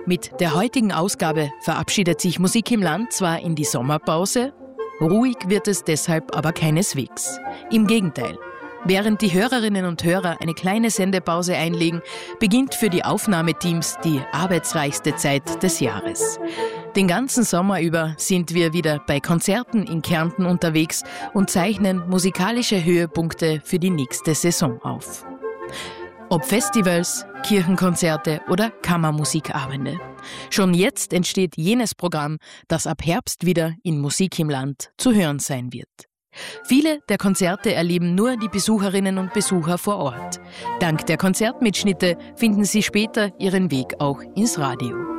Mit der heutigen Ausgabe verabschiedet sich Musik im Land zwar in die Sommerpause, ruhig wird es deshalb aber keineswegs. Im Gegenteil. Während die Hörerinnen und Hörer eine kleine Sendepause einlegen, beginnt für die Aufnahmeteams die arbeitsreichste Zeit des Jahres. Den ganzen Sommer über sind wir wieder bei Konzerten in Kärnten unterwegs und zeichnen musikalische Höhepunkte für die nächste Saison auf. Ob Festivals, Kirchenkonzerte oder Kammermusikabende. Schon jetzt entsteht jenes Programm, das ab Herbst wieder in Musik im Land zu hören sein wird. Viele der Konzerte erleben nur die Besucherinnen und Besucher vor Ort. Dank der Konzertmitschnitte finden sie später ihren Weg auch ins Radio.